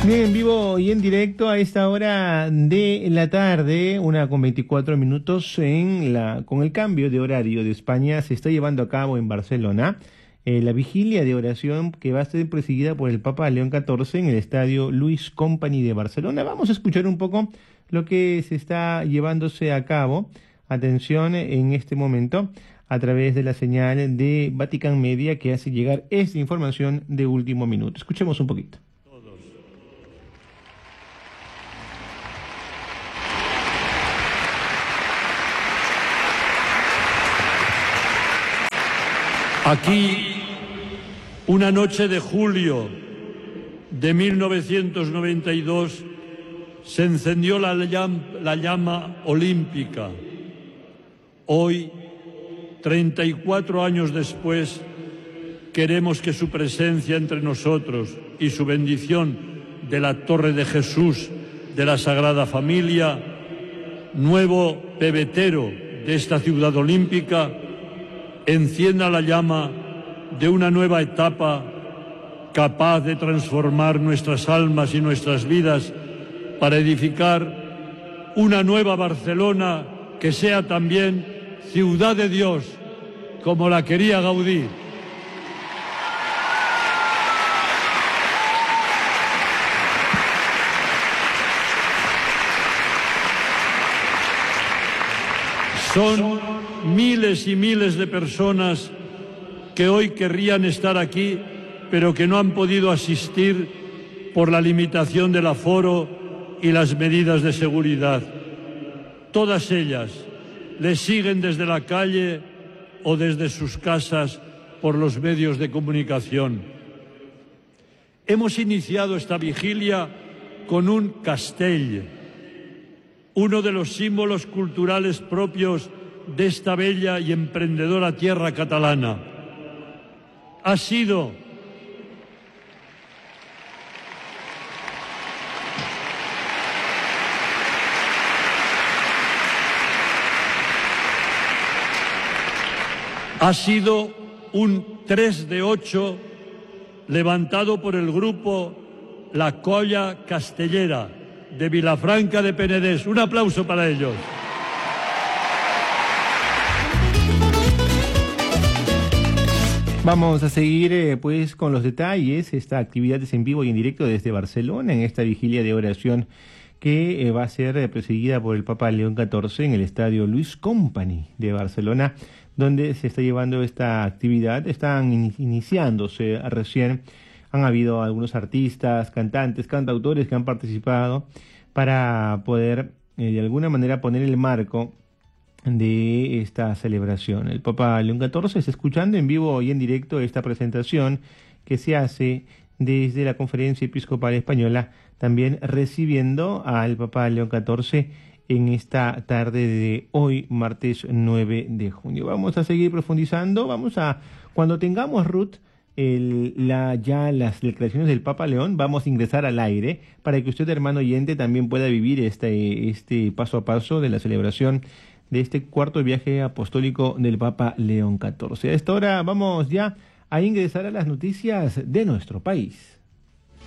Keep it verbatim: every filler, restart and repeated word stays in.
Bien, en vivo y en directo a esta hora de la tarde, una con veinticuatro minutos, en la, con el cambio de horario de España, se está llevando a cabo en Barcelona eh, la vigilia de oración que va a ser presidida por el Papa León catorce en el estadio Luis Company de Barcelona. Vamos a escuchar un poco lo que se está llevándose a cabo. Atención en este momento a través de la señal de Vatican Media, que hace llegar esta información de último minuto. Escuchemos un poquito. Aquí, una noche de julio de mil novecientos noventa y dos, se encendió la, llam la llama olímpica. Hoy, treinta y cuatro años después, queremos que su presencia entre nosotros y su bendición de la Torre de Jesús de la Sagrada Familia, nuevo pebetero de esta ciudad olímpica, encienda la llama de una nueva etapa capaz de transformar nuestras almas y nuestras vidas para edificar una nueva Barcelona que sea también ciudad de Dios, como la quería Gaudí. Son miles y miles de personas que hoy querrían estar aquí, pero que no han podido asistir por la limitación del aforo y las medidas de seguridad. Todas ellas les siguen desde la calle o desde sus casas por los medios de comunicación. Hemos iniciado esta vigilia con un castell, uno de los símbolos culturales propios de esta bella y emprendedora tierra catalana. Ha sido ha sido un tres de ocho levantado por el grupo La Colla Castellera de Vilafranca de Penedès. Un aplauso para ellos. Vamos a seguir eh, pues con los detalles. Esta actividad es en vivo y en directo desde Barcelona, en esta vigilia de oración que eh, va a ser eh, presidida por el Papa León catorce en el estadio Luis Company de Barcelona, donde se está llevando esta actividad. Están in iniciándose recién. Han habido algunos artistas, cantantes, cantautores que han participado para poder eh, de alguna manera poner el marco de esta celebración. El Papa León catorce está escuchando en vivo y en directo esta presentación que se hace desde la Conferencia Episcopal Española, también recibiendo al Papa León catorce en esta tarde de hoy, martes nueve de junio. Vamos a seguir profundizando, vamos a, cuando tengamos, Ruth, el, la, ya las declaraciones del Papa León, vamos a ingresar al aire para que usted, hermano oyente, también pueda vivir este, este paso a paso de la celebración de este cuarto viaje apostólico del Papa León catorce. A esta hora vamos ya a ingresar a las noticias de nuestro país.